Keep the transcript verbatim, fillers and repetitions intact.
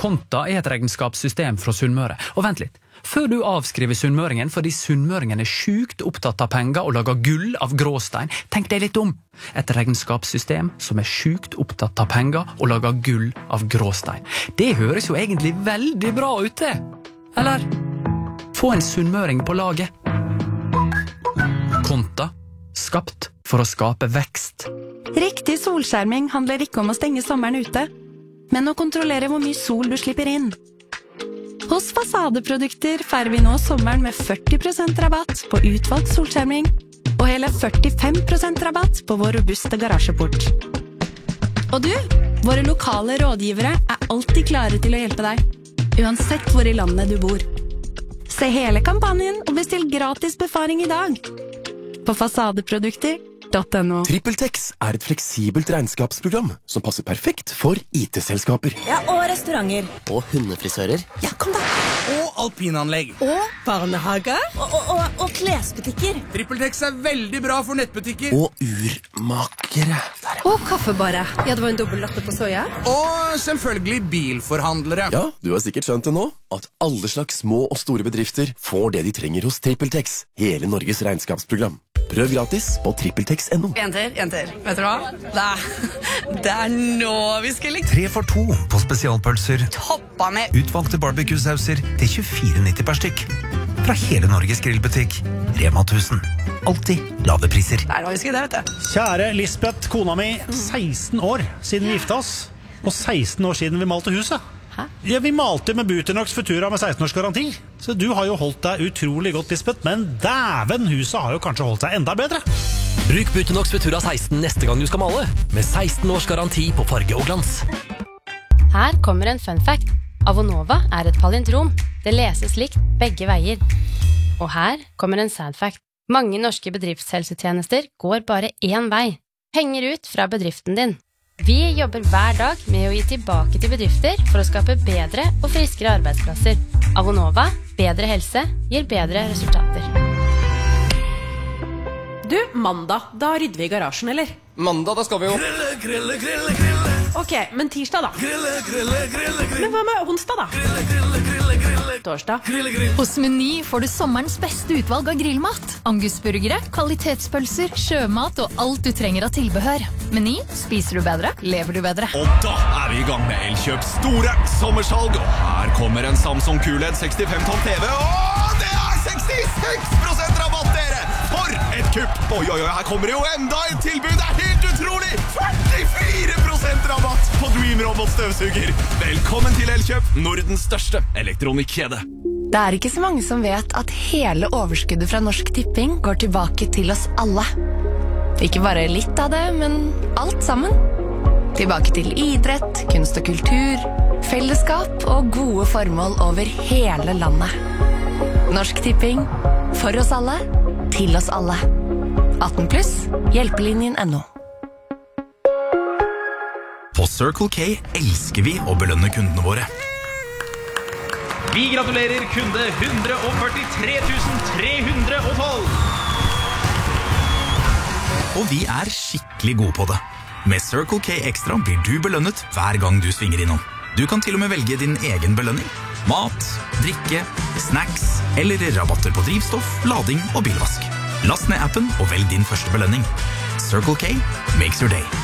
Konta er et regnskapssystem fra Sunnmøre. Og vent litt, før du avskriver sunnmøringen fordi sunnmøringen er sjukt opptatt av penger og lager gull av gråstein, tenk deg litt om. Et regnskapssystem som er sjukt opptatt av penger og lager gull av gråstein. Det høres jo egentlig veldig bra ut, det. Eller? Få en sunnmøring på laget. Konta, skapt for å skape vekst. Riktig solskjerming handler ikke om å stenge sommeren ute, men å kontrollere hvor mye sol du slipper inn. Hos Fasadeprodukter feirer vi nå sommeren med førti prosent rabatt på utvalgt solskjerming, og hele førtifem prosent rabatt på vår robuste garasjeport. Og du, våre lokale rådgivere er alltid klare til å hjelpe deg, uansett hvor i landet du bor. Se hele kampanjen og bestill gratis befaring i dag på fasadeprodukter punktum no. TrippelTex er et fleksibelt regnskapsprogram som passer perfekt for I T-selskaper. Ja, og restauranter. Og hundefrisører. Ja, kom da. Og alpinanlegg. Og barnehager. Og, og, og, og klesbutikker. TrippelTex er veldig bra for nettbutikker. Og urmakere. Der. Og kaffebare. Ja, det var en dobbeltlatte på soja. Og selvfølgelig bilforhandlere. Ja, du har sikkert skjønt det nå, at alle slags små og store bedrifter får det de trenger hos TrippelTex, hele Norges regnskapsprogram. Prøv gratis på trippeltex punktum no. Jenter, jenter, vet du hva? Det er, det er nå vi skal like. Tre for to på spesialpølser. Toppa med. Utvalgte barbecue-sauser til tjuefire nitti per stykk. Fra hele Norges grillbutikk. Rema tusen. Alltid lave priser. Det er nå vi skal det, vet du. Kjære Lisbeth, kona mi, seksten år siden vi gifta oss. Og seksten år siden vi malte huset. Hæ? Ja, vi malte med Buternox Futura med seksten års garanti. Så du har jo holdt deg utrolig godt, Lisbeth. Men dæven, huset har jo kanskje holdt seg enda bedre. Bruk Buternox Futura seksten neste gang du skal male, med seksten års garanti på farge og glans. Her kommer en fun fact. Avonova er et palindrom. Det leses likt begge veier. Og her kommer en sad fact. Mange norske bedriftshelsetjenester går bare én vei. Penger ut fra bedriften din. Vi jobber hver dag med å gi tilbake til bedrifter for å skape bedre og friskere arbeidsplasser. Avonova, bedre helse, gir bedre resultater. Du, mandag, da rydder vi i garasjen, eller? Mandag, da skal vi jo Grille, grille, grille, grille. Ok, men tirsdag da? Grille, grille, grille, grille. Men hva med onsdag da? Grille, grille, grille, grille. Torsdag? Grille, grille. Hos Meny får du sommerens beste utvalg av grillmat. Angusburgere, kvalitetspølser, sjømat og alt du trenger av tilbehør. Meny, spiser du bedre, lever du bedre. Og da er vi i gang med Elkjøp store sommersalg. Og her kommer en Samsung Q L E D sekstifem tom T V. Og det er sekstiseks prosent rabatt, dere! For et kupp! Oi, oi, oi, her kommer det jo enda et tilbud. Det er helt utrolig! førtifire prosent rabatt på Dream Robot støvsuger. Velkommen til Elkjøp, Nordens største elektronikkjede. Det er ikke så mange som vet at hele overskuddet fra Norsk Tipping går tilbake til oss alle. Ikke bare litt av det, men alt sammen. Tilbake til idrett, kunst og kultur, fellesskap og gode formål over hele landet. Norsk Tipping, for oss alle, til oss alle. atten pluss, hjelpelinjen punktum no. På Circle K elsker vi å belønne kundene våre. Vi gratulerer kunde one hundred forty-three thousand three hundred twelve. Og vi er skikkelig gode på det. Med Circle K Extra blir du belønnet hver gang du svinger innom. Du kan til og med velge din egen belønning. Mat, drikke, snacks eller rabatter på drivstoff, lading og bilvask. Last ned appen og velg din første belønning. Circle K makes your day.